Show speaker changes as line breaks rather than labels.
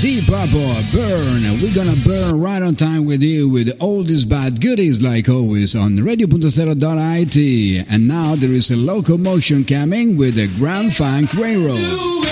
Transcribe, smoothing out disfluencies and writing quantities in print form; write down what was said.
Deep Purple, Burn. We're gonna burn right on time with you with oldies but goodies like always on radio.0.it. And now there is a locomotion coming with the Grand Funk Railroad.